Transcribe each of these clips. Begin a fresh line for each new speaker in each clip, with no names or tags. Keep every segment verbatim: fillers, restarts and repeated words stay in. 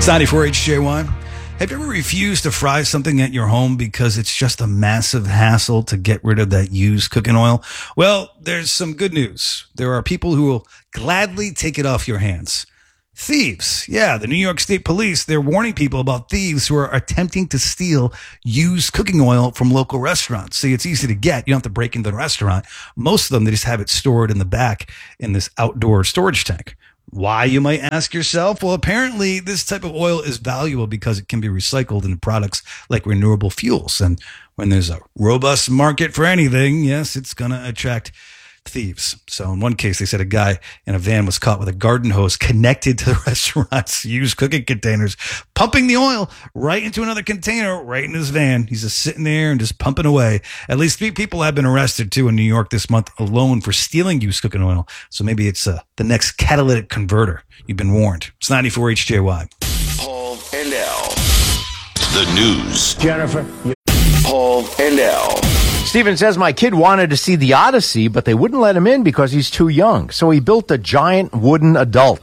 It's ninety-four H J Y. Have you ever refused to fry something at your home because it's just a massive hassle to get rid of that used cooking oil? Well, there's some good news. There are people who will gladly take it off your hands. Thieves. Yeah, the New York State Police, they're warning people about thieves who are attempting to steal used cooking oil from local restaurants. See, it's easy to get. You don't have to break into the restaurant. Most of them, they just have it stored in the back in this outdoor storage tank. Why, you might ask yourself? Well, apparently this type of oil is valuable because it can be recycled into products like renewable fuels. And when there's a robust market for anything, yes, it's going to attract thieves. So in one case, they said a guy in a van was caught with a garden hose connected to the restaurant's used cooking containers, pumping the oil right into another container right in his van. He's just sitting there and just pumping away. At least three people have been arrested too in New York this month alone for stealing used cooking oil. So maybe it's uh, the next catalytic converter. You've been warned. It's ninety-four H J Y.
Paul and Al. The news.
Jennifer. You-
Paul and Al.
Steven says my kid wanted to see the Odyssey, but they wouldn't let him in because he's too young. So he built a giant wooden adult.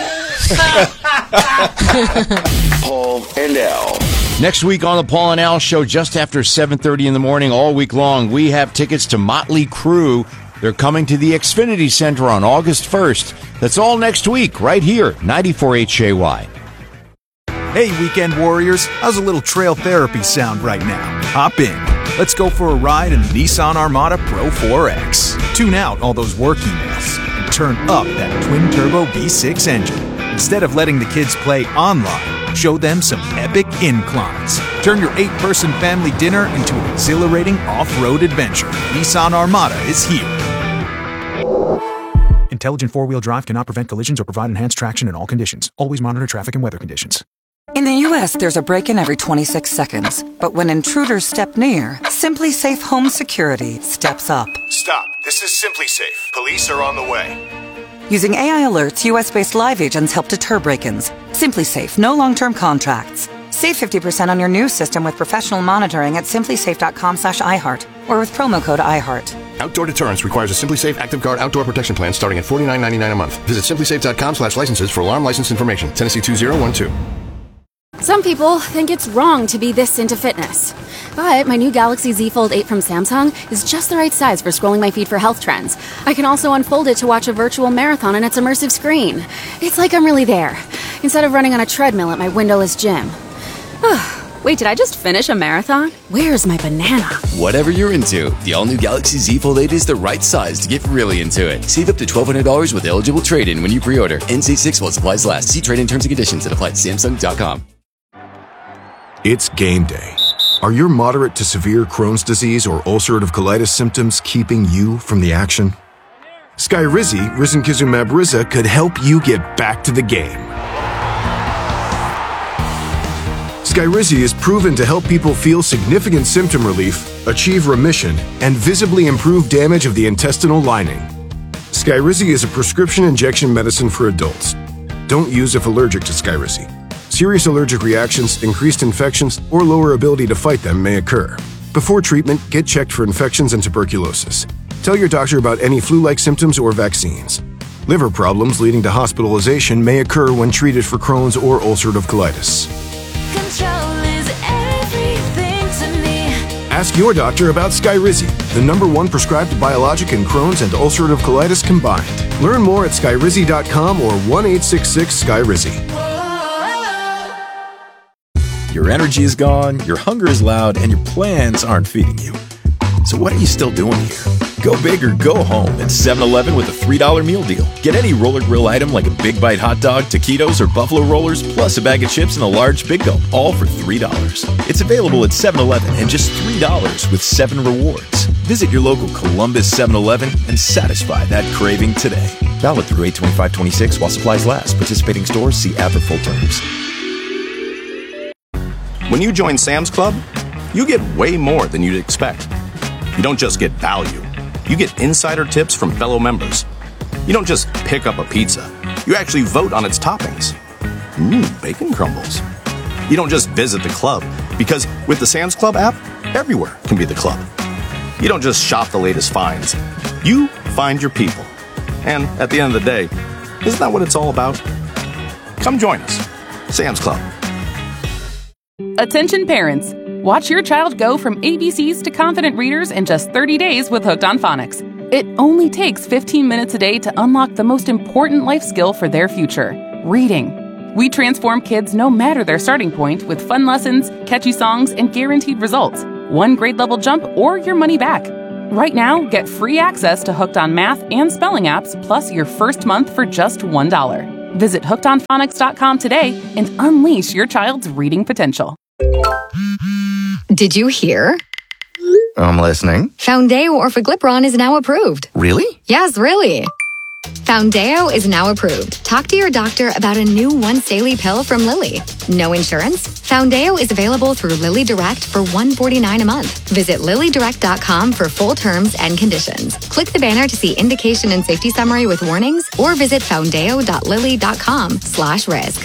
Paul and Al.
Next week on the Paul and Al Show, just after seven thirty in the morning, all week long, we have tickets to Motley Crue. They're coming to the Xfinity Center on August first. That's all next week, right here, ninety-four H J Y.
Hey, weekend warriors, how's a little trail therapy sound right now? Hop in. Let's go for a ride in the Nissan Armada Pro four X. Tune out all those work emails and turn up that twin-turbo V six engine. Instead of letting the kids play online, show them some epic inclines. Turn your eight-person family dinner into an exhilarating off-road adventure. Nissan Armada is here. Intelligent four-wheel drive cannot prevent collisions or provide enhanced traction in all conditions. Always monitor traffic and weather conditions.
In the U S, there's a break-in every twenty-six seconds. But when intruders step near, Simply Safe Home Security steps up.
Stop. This is Simply Safe. Police are on the way.
Using A I alerts, U S-based live agents help deter break-ins. Simply Safe, no long-term contracts. Save fifty percent on your new system with professional monitoring at simplysafe.com slash iHeart or with promo code iHeart.
Outdoor deterrence requires a Simply Safe Active Guard outdoor protection plan starting at forty-nine ninety-nine a month. Visit simplysafe.com slash licenses for alarm license information. Tennessee two zero one two.
Some people think it's wrong to be this into fitness. But my new Galaxy Z Fold eight from Samsung is just the right size for scrolling my feed for health trends. I can also unfold it to watch a virtual marathon on its immersive screen. It's like I'm really there, instead of running on a treadmill at my windowless gym. Wait, did I just finish a marathon? Where's my banana?
Whatever you're into, the all-new Galaxy Z Fold eight is the right size to get really into it. Save up to twelve hundred dollars with eligible trade-in when you pre-order. N C six while supplies last. See trade-in terms and conditions at apply at samsung dot com.
It's game day. Are your moderate to severe Crohn's disease or ulcerative colitis symptoms keeping you from the action? Skyrizi, risankizumab Riza, could help you get back to the game. Skyrizi is proven to help people feel significant symptom relief, achieve remission, and visibly improve damage of the intestinal lining. Skyrizi is a prescription injection medicine for adults. Don't use if allergic to Skyrizi. Serious allergic reactions, increased infections, or lower ability to fight them may occur. Before treatment, get checked for infections and tuberculosis. Tell your doctor about any flu-like symptoms or vaccines. Liver problems leading to hospitalization may occur when treated for Crohn's or ulcerative colitis.
Control is everything to me.
Ask your doctor about Skyrizi, the number one prescribed biologic in Crohn's and ulcerative colitis combined. Learn more at skyrizi dot com or one eight six six Skyrizi.
Your energy is gone, your hunger is loud, and your plans aren't feeding you. So what are you still doing here? Go big or go home at seven eleven with a three dollar meal deal. Get any Roller Grill item like a Big Bite hot dog, taquitos, or buffalo rollers, plus a bag of chips and a large Big Gulp, all for three dollars. It's available at seven eleven and just three dollars with seven rewards. Visit your local Columbus seven eleven and satisfy that craving today. Valid through eight twenty-five twenty-six while supplies last. Participating stores, see app for full terms.
When you join Sam's Club, you get way more than you'd expect. You don't just get value. You get insider tips from fellow members. You don't just pick up a pizza. You actually vote on its toppings. Mmm, bacon crumbles. You don't just visit the club, because with the Sam's Club app, everywhere can be the club. You don't just shop the latest finds. You find your people. And at the end of the day, isn't that what it's all about? Come join us. Sam's Club.
Attention parents. Watch your child go from A B Cs to confident readers in just thirty days with Hooked on Phonics. It only takes fifteen minutes a day to unlock the most important life skill for their future, reading. We transform kids no matter their starting point with fun lessons, catchy songs, and guaranteed results. One grade level jump or your money back. Right now, get free access to Hooked on Math and Spelling apps, plus your first month for just one dollar. Visit hooked on phonics dot com today and unleash your child's reading potential.
Did you hear?
I'm listening.
Foundeo Orforglipron is now approved.
Really?
Yes, really. Foundeo is now approved. Talk to your doctor about a new once daily pill from Lilly. No insurance? Foundeo is available through Lilly Direct for one hundred forty-nine dollars a month. Visit lilly direct dot com for full terms and conditions. Click the banner to see indication and safety summary with warnings, or visit foundeo dot lilly dot com slash risk.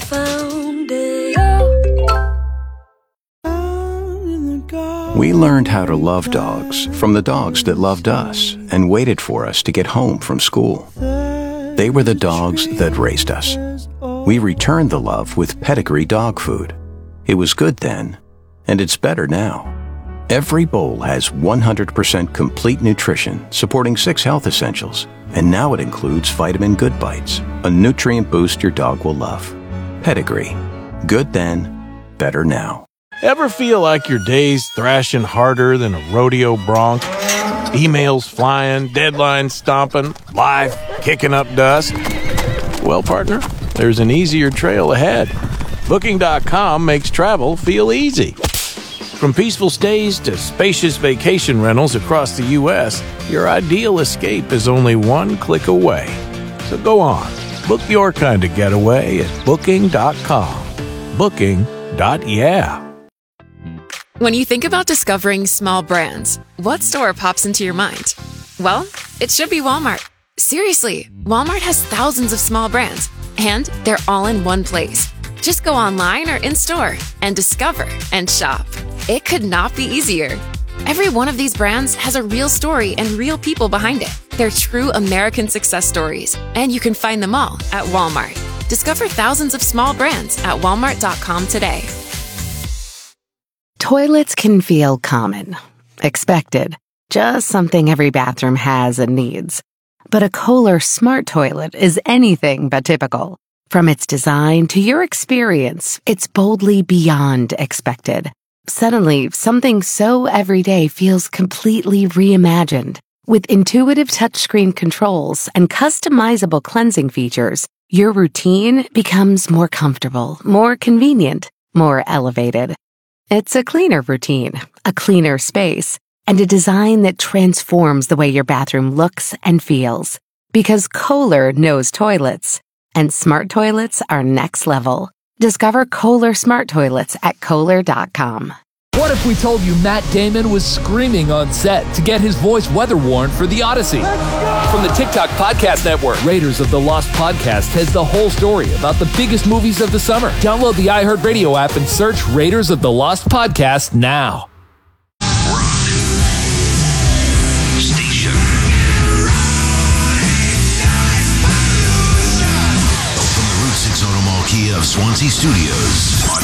We learned how to love dogs from the dogs that loved us and waited for us to get home from school. They were the dogs that raised us. We returned the love with Pedigree dog food. It was good then, and it's better now. Every bowl has one hundred percent complete nutrition, supporting six health essentials, and now it includes Vitamin Good Bites, a nutrient boost your dog will love. Pedigree. Good then, better now.
Ever feel like your day's thrashing harder than a rodeo bronc? Emails flying, deadlines stomping, life kicking up dust? Well, partner, there's an easier trail ahead. Booking dot com makes travel feel easy. From peaceful stays to spacious vacation rentals across the U S, your ideal escape is only one click away. So go on, book your kind of getaway at booking dot com. Booking. Yeah.
When you think about discovering small brands, what store pops into your mind? Well, it should be Walmart. Seriously, Walmart has thousands of small brands, and they're all in one place. Just go online or in-store and discover and shop. It could not be easier. Every one of these brands has a real story and real people behind it. They're true American success stories, and you can find them all at Walmart. Discover thousands of small brands at walmart dot com today.
Toilets can feel common, expected, just something every bathroom has and needs. But a Kohler Smart Toilet is anything but typical. From its design to your experience, it's boldly beyond expected. Suddenly, something so everyday feels completely reimagined. With intuitive touchscreen controls and customizable cleansing features, your routine becomes more comfortable, more convenient, more elevated. It's a cleaner routine, a cleaner space, and a design that transforms the way your bathroom looks and feels. Because Kohler knows toilets, and smart toilets are next level. Discover Kohler Smart Toilets at Kohler dot com.
What if we told you Matt Damon was screaming on set to get his voice weather-worn for The Odyssey? From the TikTok Podcast Network, Raiders of the Lost Podcast has the whole story about the biggest movies of the summer. Download the iHeartRadio app and search Raiders of the Lost Podcast now.
Station. From the Route six Automall Kia of Swansea Studios.